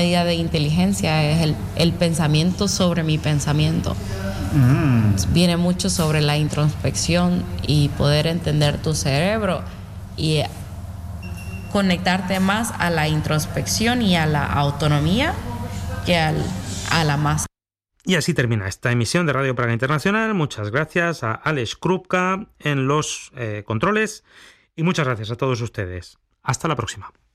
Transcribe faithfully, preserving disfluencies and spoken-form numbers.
medida de inteligencia, es el, el pensamiento sobre mi pensamiento. Mm. Viene mucho sobre la introspección y poder entender tu cerebro y conectarte más a la introspección y a la autonomía que al, a la masa. Y así termina esta emisión de Radio Praga Internacional. Muchas gracias a Alex Krupka en los eh, controles y muchas gracias a todos ustedes. Hasta la próxima.